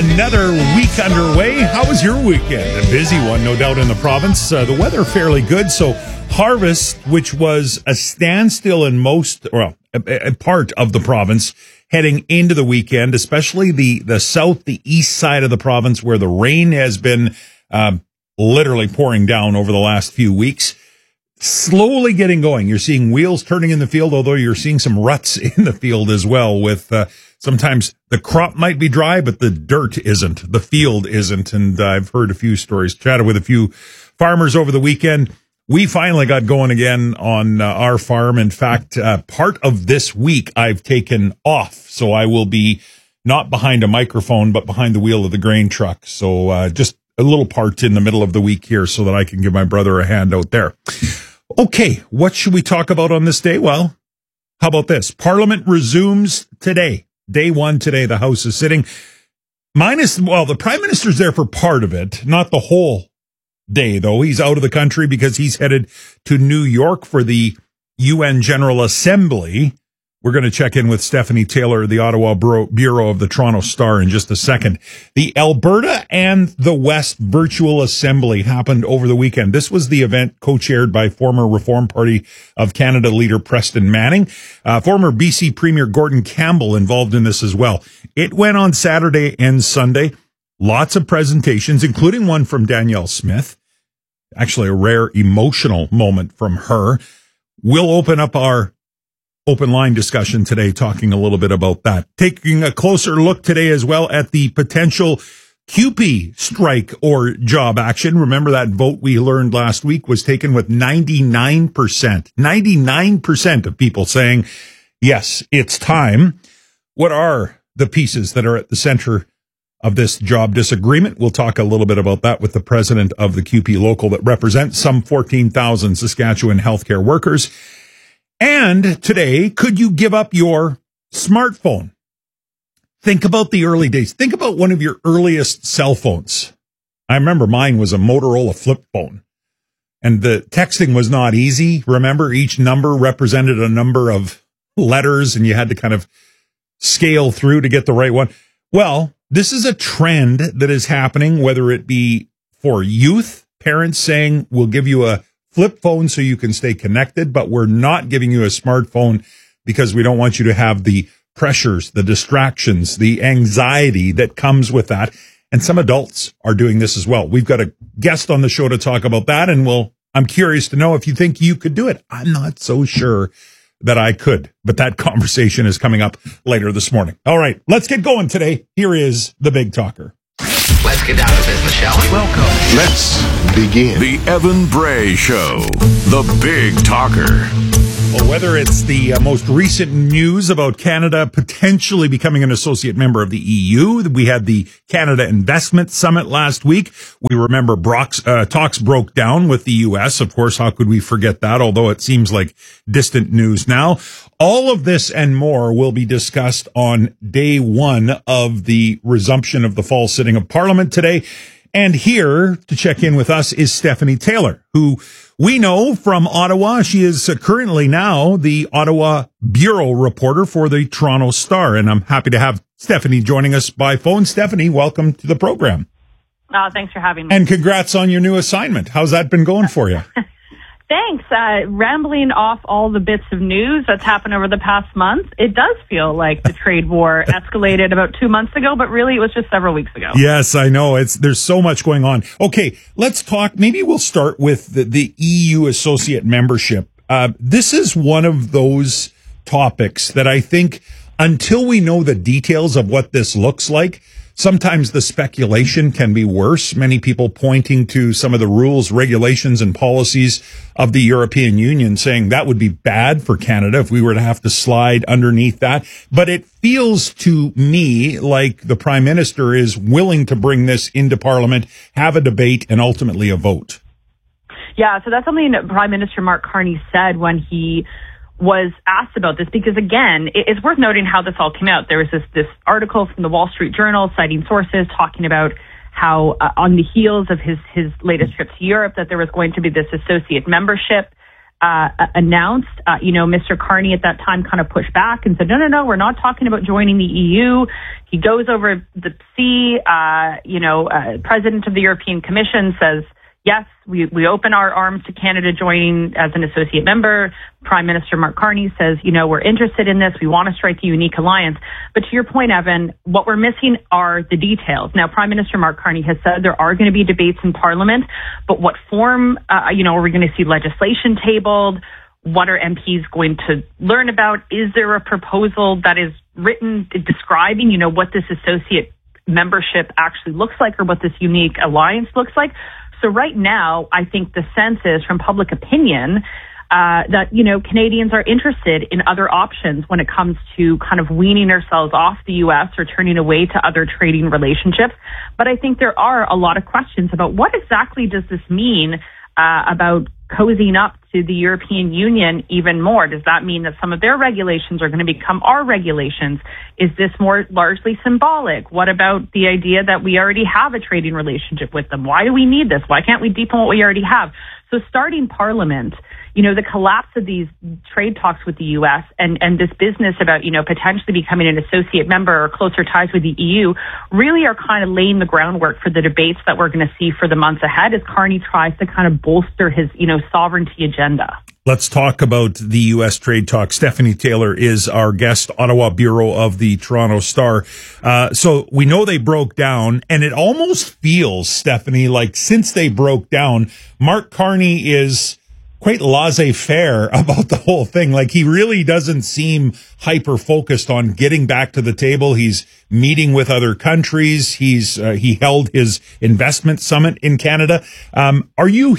Another week underway. How was your weekend? A busy one, no doubt, in the province. The weather fairly good. So harvest, which was a standstill in most, well, a part of the province heading into the weekend, especially the south, the east side of the province where the rain has been literally pouring down over the last few weeks. Slowly getting going. You're seeing wheels turning in the field, although you're seeing some ruts in the field as well with sometimes the crop might be dry, but the dirt isn't. The field isn't. And I've heard a few stories, chatted with a few farmers over the weekend. We finally got going again on our farm. In fact, part of this week I've taken off. So I will be not behind a microphone, but behind the wheel of the grain truck. So just a little part in the middle of the week here so that I can give my brother a hand out there. Okay, what should we talk about on this day? Well, how about this? Parliament resumes today. Day one today, the House is sitting. The Prime Minister's there for part of it, not the whole day, though. He's out of the country because he's headed to New York for the UN General Assembly. We're going to check in with Stephanie Taylor, the Ottawa Bureau of the Toronto Star, in just a second. The Alberta and the West Virtual Assembly happened over the weekend. This was the event co-chaired by former Reform Party of Canada leader Preston Manning. Former BC Premier Gordon Campbell involved in this as well. It went on Saturday and Sunday. Lots of presentations, including one from Danielle Smith. Actually, a rare emotional moment from her. We'll open up our open line discussion today, talking a little bit about that. Taking a closer look today as well at the potential CUPE strike or job action. Remember that vote we learned last week was taken with 99%. 99% of people saying, yes, it's time. What are the pieces that are at the center of this job disagreement? We'll talk a little bit about that with the president of the CUPE local that represents some 14,000 Saskatchewan healthcare workers. And today, could you give up your smartphone? Think about the early days. Think about one of your earliest cell phones. I remember mine was a Motorola flip phone. And the texting was not easy. Remember, each number represented a number of letters, and you had to kind of scale through to get the right one. Well, this is a trend that is happening, whether it be for youth, parents saying, we'll give you a flip phone so you can stay connected, but we're not giving you a smartphone because we don't want you to have the pressures, the distractions, the anxiety that comes with that. And some adults are doing this as well. We've got a guest on the show to talk about that, and I'm curious to know if you think you could do it. I'm not so sure that I could, but that conversation is coming up later this morning. All right, let's get going today. Here is the Big Talker. Let's get down to business, shall we? Welcome. Let's begin. The Evan Bray Show, the Big Talker. Well, whether it's the most recent news about Canada potentially becoming an associate member of the EU, we had the Canada Investment Summit last week. We remember talks broke down with the U.S. Of course, how could we forget that, although it seems like distant news now. All of this and more will be discussed on day one of the resumption of the fall sitting of Parliament today. And here to check in with us is Stephanie Taylor, who we know from Ottawa. She is currently now the Ottawa Bureau reporter for the Toronto Star. And I'm happy to have Stephanie joining us by phone. Stephanie, welcome to the program. Thanks for having me. And congrats on your new assignment. How's that been going for you? Thanks. Rambling off all the bits of news that's happened over the past month, it does feel like the trade war escalated about 2 months ago, but really it was just several weeks ago. Yes, I know. There's so much going on. Okay, let's talk. Maybe we'll start with the EU associate membership. This is one of those topics that I think until we know the details of what this looks like, sometimes the speculation can be worse. Many people pointing to some of the rules, regulations, and policies of the European Union saying that would be bad for Canada if we were to have to slide underneath that. But it feels to me like the Prime Minister is willing to bring this into Parliament, have a debate, and ultimately a vote. Yeah, so that's something that Prime Minister Mark Carney said when he was asked about this, because again, it's worth noting how this all came out. There was this article from the Wall Street Journal citing sources talking about how on the heels of his latest trip to Europe that there was going to be this associate membership. announced. Mr. Carney at that time kind of pushed back and said, no, we're not talking about joining the EU. He goes over the sea. President of the European Commission says, yes, we open our arms to Canada joining as an associate member. Prime Minister Mark Carney says, we're interested in this. We want to strike a unique alliance. But to your point, Evan, what we're missing are the details. Now, Prime Minister Mark Carney has said there are going to be debates in Parliament, but what form, are we going to see legislation tabled? What are MPs going to learn about? Is there a proposal that is written describing, what this associate membership actually looks like or what this unique alliance looks like? So right now, I think the sense is from public opinion that, Canadians are interested in other options when it comes to kind of weaning ourselves off the U.S. or turning away to other trading relationships. But I think there are a lot of questions about what exactly does this mean about cozying up to the European Union even more? Does that mean that some of their regulations are going to become our regulations? Is this more largely symbolic? What about the idea that we already have a trading relationship with them? Why do we need this? Why can't we deepen what we already have? So starting Parliament, the collapse of these trade talks with the U.S. and this business about, potentially becoming an associate member or closer ties with the EU really are kind of laying the groundwork for the debates that we're going to see for the months ahead as Carney tries to kind of bolster his, sovereignty agenda. Let's talk about the U.S. trade talk. Stephanie Taylor is our guest, Ottawa Bureau of the Toronto Star. So we know they broke down, and it almost feels, Stephanie, like since they broke down, Mark Carney is quite laissez-faire about the whole thing. Like, he really doesn't seem hyper-focused on getting back to the table. He's meeting with other countries. He held his investment summit in Canada. Are you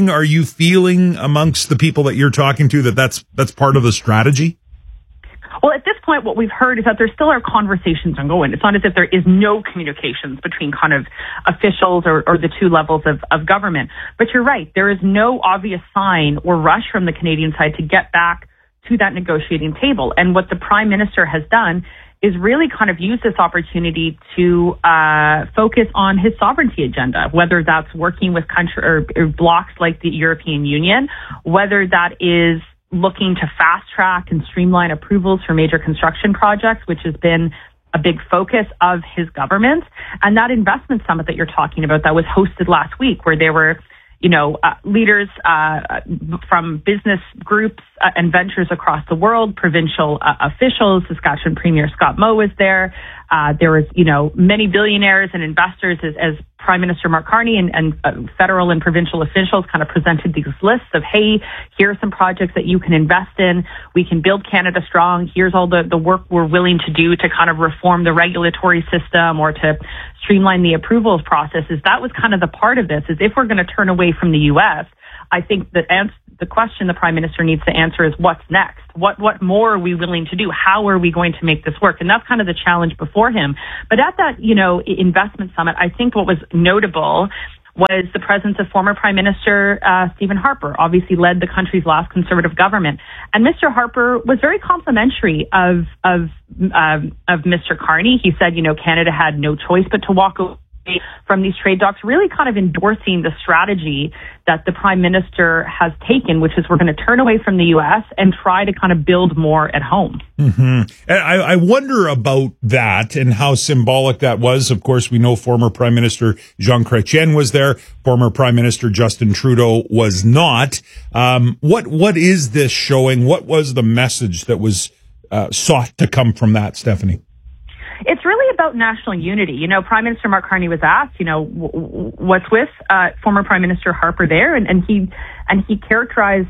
feeling amongst the people that you're talking to that's part of the strategy? Well, at this point, what we've heard is that there still are conversations ongoing. It's not as if there is no communications between kind of officials or the two levels of government. But you're right. There is no obvious sign or rush from the Canadian side to get back to that negotiating table. And what the Prime Minister has done is really kind of use this opportunity to focus on his sovereignty agenda, whether that's working with country or blocs like the European Union, whether that is looking to fast track and streamline approvals for major construction projects, which has been a big focus of his government. And that investment summit that you're talking about that was hosted last week, where there were, leaders from business groups and ventures across the world, provincial officials. Saskatchewan Premier Scott Moe was there. There was, many billionaires and investors as Prime Minister Mark Carney and federal and provincial officials kind of presented these lists of, hey, here are some projects that you can invest in. We can build Canada strong. Here's all the work we're willing to do to kind of reform the regulatory system or to streamline the approvals processes. That was kind of the part of this, is if we're going to turn away from the U.S., I think that the question the Prime Minister needs to answer is what's next? What more are we willing to do? How are we going to make this work? And that's kind of the challenge before him. But at that, investment summit, I think what was notable was the presence of former Prime Minister Stephen Harper, obviously led the country's last Conservative government. And Mr. Harper was very complimentary of Mr. Carney. He said, Canada had no choice but to walk away from these trade talks, really kind of endorsing the strategy that the Prime Minister has taken, which is we're going to turn away from the U.S. and try to kind of build more at home. Mm-hmm. And I wonder about that and how symbolic that was. Of course, we know former Prime Minister Jean Chrétien was there. Former Prime Minister Justin Trudeau was not. What is this showing? What was the message that was sought to come from that, Stephanie? It's really about national unity. Prime Minister Mark Carney was asked, what's with former Prime Minister Harper there, and he characterized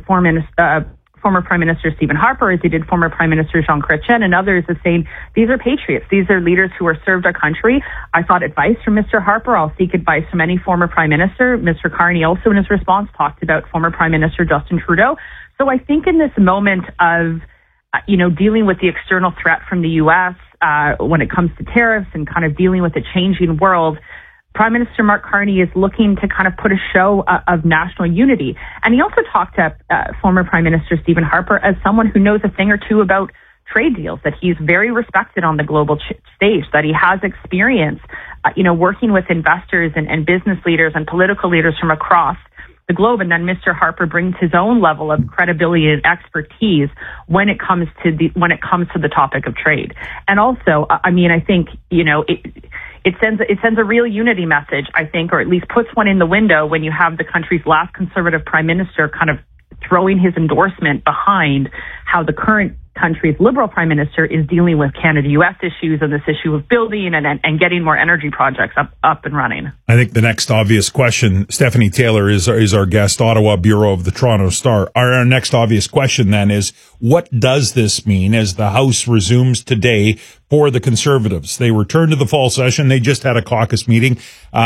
former Prime Minister Stephen Harper as he did former Prime Minister Jean Chrétien and others as saying, these are patriots. These are leaders who have served our country. I sought advice from Mr. Harper. I'll seek advice from any former Prime Minister. Mr. Carney also in his response talked about former Prime Minister Justin Trudeau. So I think in this moment of, dealing with the external threat from the U.S., when it comes to tariffs and kind of dealing with a changing world, Prime Minister Mark Carney is looking to kind of put a show of national unity. And he also talked to former Prime Minister Stephen Harper as someone who knows a thing or two about trade deals, that he's very respected on the global stage, that he has experience, working with investors and business leaders and political leaders from across the globe. And then Mr. Harper brings his own level of credibility and expertise when it comes to the topic of trade. And also, I mean, I think, you know, it sends a real unity message, I think, or at least puts one in the window when you have the country's last Conservative Prime Minister kind of throwing his endorsement behind how the current country's Liberal Prime Minister is dealing with Canada-U.S. issues and this issue of building and getting more energy projects up and running. I think the next obvious question, Stephanie Taylor is our guest, Ottawa Bureau of the Toronto Star. Our next obvious question then is, what does this mean as the House resumes today for the Conservatives? They return to the fall session. They just had a caucus meeting.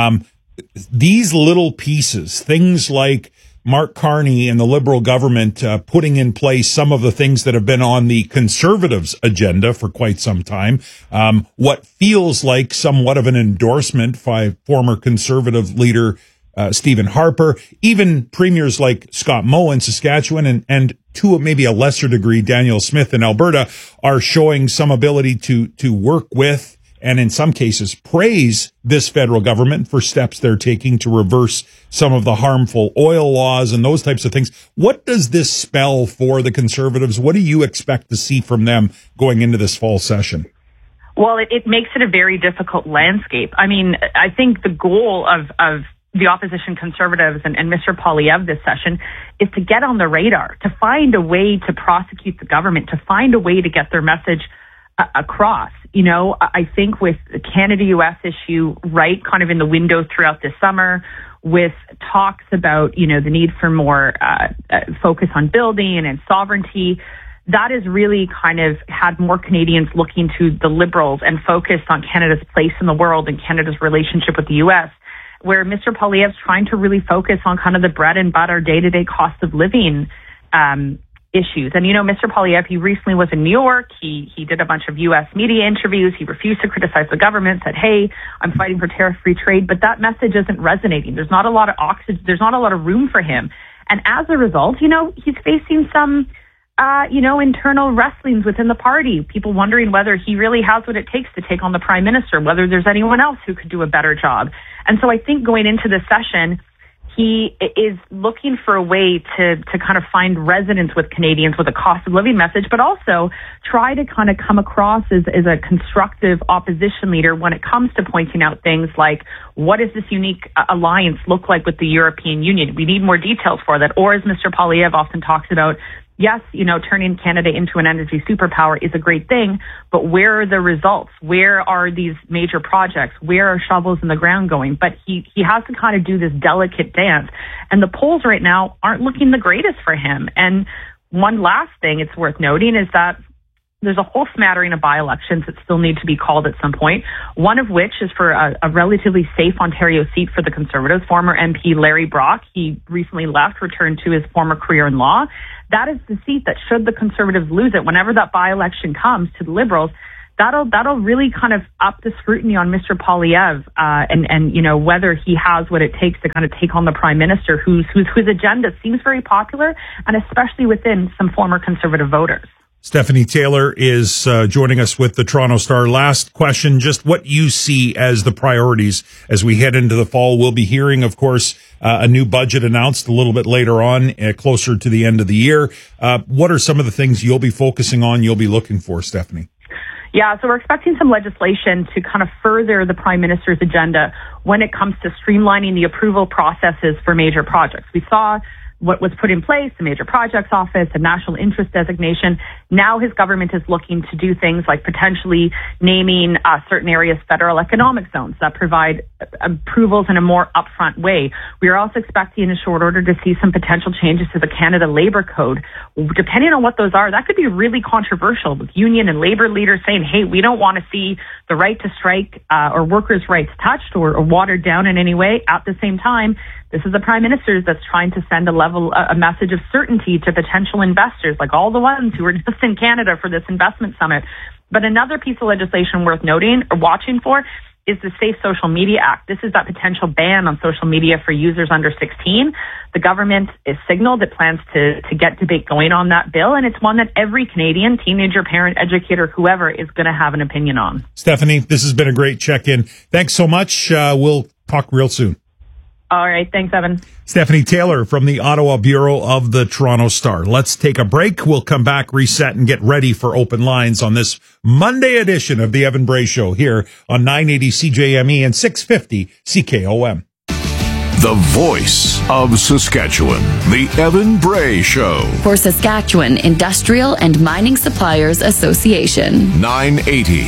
These little pieces, things like Mark Carney and the Liberal government putting in place some of the things that have been on the Conservatives' agenda for quite some time. What feels like somewhat of an endorsement by former Conservative leader Stephen Harper, even premiers like Scott Moe in Saskatchewan and to maybe a lesser degree Danielle Smith in Alberta are showing some ability to work with and in some cases praise this federal government for steps they're taking to reverse some of the harmful oil laws and those types of things. What does this spell for the Conservatives? What do you expect to see from them going into this fall session? Well, it makes it a very difficult landscape. I mean, I think the goal of the opposition Conservatives and Mr. Poilievre this session is to get on the radar, to find a way to prosecute the government, to find a way to get their message across. You know, I think with the Canada-U.S. issue right kind of in the window throughout this summer, with talks about, you know, the need for more focus on building and sovereignty, that has really kind of had more Canadians looking to the Liberals and focused on Canada's place in the world and Canada's relationship with the U.S., where Mr. Poilievre's trying to really focus on kind of the bread and butter day-to-day cost of living issues. And, you know, Mr. Poilievre, he recently was in New York. He did a bunch of U.S. media interviews. He refused to criticize the government, said, hey, I'm fighting for tariff-free trade. But that message isn't resonating. There's not a lot of oxygen. There's not a lot of room for him. And as a result, you know, he's facing some, internal wrestlings within the party. People wondering whether he really has what it takes to take on the prime minister, whether there's anyone else who could do a better job. And so I think going into this session, he is looking for a way to kind of find resonance with Canadians with a cost of living message, but also try to kind of come across as a constructive opposition leader when it comes to pointing out things like, what does this unique alliance look like with the European Union? We need more details for that. Or as Mr. Poilievre often talks about, yes, you know, turning Canada into an energy superpower is a great thing, but where are the results? Where are these major projects? Where are shovels in the ground going? But he has to kind of do this delicate dance. And the polls right now aren't looking the greatest for him. And one last thing it's worth noting is that there's a whole smattering of by-elections that still need to be called at some point, one of which is for a relatively safe Ontario seat for the Conservatives. Former MP Larry Brock, he recently left, returned to his former career in law. That is the seat that, should the Conservatives lose it, whenever that by-election comes to the Liberals, that'll really kind of up the scrutiny on Mr. Poilievre, and you know, whether he has what it takes to kind of take on the Prime Minister, whose agenda seems very popular, and especially within some former Conservative voters. Stephanie Taylor is joining us with the Toronto Star. Last question, just what you see as the priorities as we head into the fall. We'll be hearing, of course, a new budget announced a little bit later on, closer to the end of the year. What are some of the things you'll be focusing on, you'll be looking for, Stephanie? Yeah, so we're expecting some legislation to kind of further the Prime Minister's agenda when it comes to streamlining the approval processes for major projects. We saw what was put in place, the Major Projects Office, a national interest designation. Now his government is looking to do things like potentially naming certain areas federal economic zones that provide approvals in a more upfront way. We are also expecting in a short order to see some potential changes to the Canada Labour Code. Depending on what those are, that could be really controversial, with union and labor leaders saying, hey, we don't want to see the right to strike or workers' rights touched or watered down in any way. At the same time, this is a prime minister that's trying to send a message of certainty to potential investors, like all the ones who were just in Canada for this investment summit. But another piece of legislation worth noting or watching for is the Safe Social Media Act. This is that potential ban on social media for users under 16. The government has signaled it plans to get debate going on that bill, and it's one that every Canadian, teenager, parent, educator, whoever, is going to have an opinion on. Stephanie, this has been a great check-in. Thanks so much. We'll talk real soon. All right. Thanks, Evan. Stephanie Taylor from the Ottawa Bureau of the Toronto Star. Let's take a break. We'll come back, reset, and get ready for open lines on this Monday edition of the Evan Bray Show here on 980 CJME and 650 CKOM. The voice of Saskatchewan, the Evan Bray Show. For Saskatchewan Industrial and Mining Suppliers Association. 980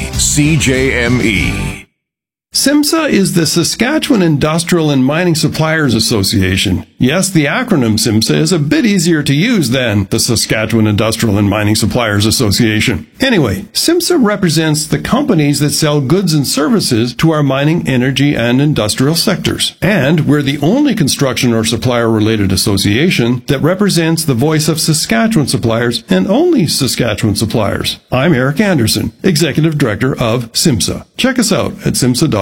CJME. SIMSA is the Saskatchewan Industrial and Mining Suppliers Association. Yes, the acronym SIMSA is a bit easier to use than the Saskatchewan Industrial and Mining Suppliers Association. Anyway, SIMSA represents the companies that sell goods and services to our mining, energy, and industrial sectors. And we're the only construction or supplier-related association that represents the voice of Saskatchewan suppliers and only Saskatchewan suppliers. I'm Eric Anderson, Executive Director of SIMSA. Check us out at simsa.ca.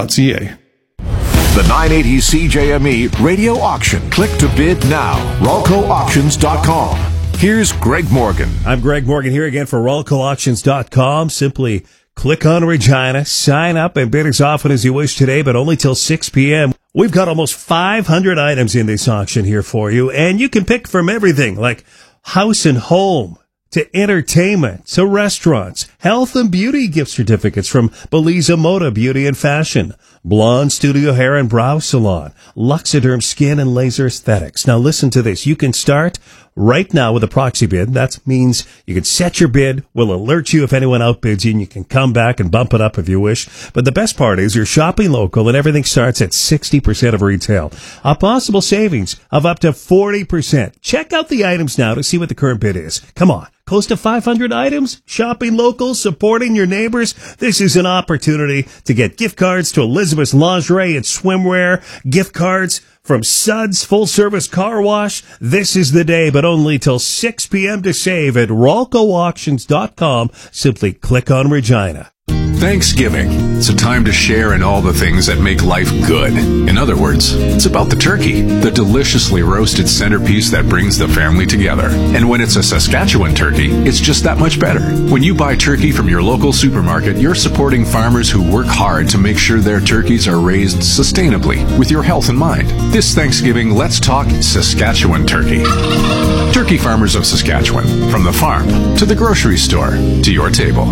The 980 CJME radio auction. Click to bid now. RALCOauctions.com. Here's Greg Morgan. I'm Greg Morgan here again for RALCOauctions.com. Simply click on Regina, sign up, and bid as often as you wish today, but only till 6 p.m. We've got almost 500 items in this auction here for you, and you can pick from everything like house and home, to entertainment, to restaurants, health and beauty gift certificates from Belize Moda Beauty and Fashion, Blonde Studio Hair and Brow Salon, Luxiderm Skin and Laser Aesthetics. Now listen to this. You can start right now with a proxy bid. That means you can set your bid. We'll alert you if anyone outbids you, and you can come back and bump it up if you wish. But the best part is you're shopping local, and everything starts at 60% of retail. A possible savings of up to 40%. Check out the items now to see what the current bid is. Come on. Close to 500 items, shopping local, supporting your neighbors. This is an opportunity to get gift cards to Elizabeth's Lingerie and Swimwear, gift cards from Suds Full Service Car Wash. This is the day, but only till 6 p.m. to save at RALCOauctions.com. Simply click on Regina. Thanksgiving. It's a time to share in all the things that make life good. In other words, it's about the turkey, the deliciously roasted centerpiece that brings the family together. And when it's a Saskatchewan turkey, it's just that much better. When you buy turkey from your local supermarket, you're supporting farmers who work hard to make sure their turkeys are raised sustainably with your health in mind. This Thanksgiving, let's talk Saskatchewan turkey. Turkey farmers of Saskatchewan, from the farm to the grocery store to your table.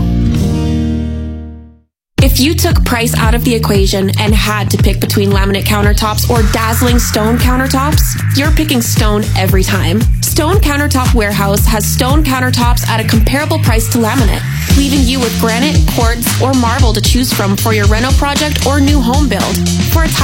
If you took price out of the equation and had to pick between laminate countertops or dazzling stone countertops, you're picking stone every time. Stone Countertop Warehouse has stone countertops at a comparable price to laminate, leaving you with granite, quartz, or marble to choose from for your reno project or new home build. For a